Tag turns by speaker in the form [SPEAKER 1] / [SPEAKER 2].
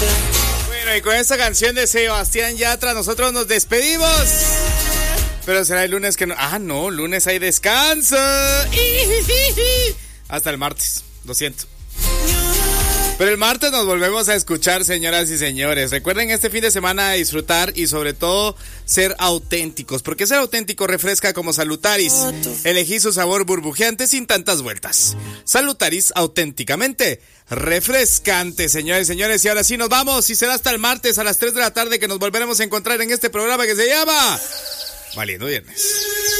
[SPEAKER 1] Bueno, y con esta canción de Sebastián Yatra nosotros nos despedimos. Pero será el lunes que no... Ah, no, lunes hay descanso. Hasta el martes, lo siento. Pero el martes nos volvemos a escuchar, señoras y señores. Recuerden este fin de semana disfrutar y sobre todo ser auténticos, porque ser auténtico refresca como Salutaris. Elegí su sabor burbujeante sin tantas vueltas. Salutaris, auténticamente refrescante, señores y señores. Y ahora sí nos vamos y será hasta el martes a las 3 de la tarde que nos volveremos a encontrar en este programa que se llama Valiendo Viernes.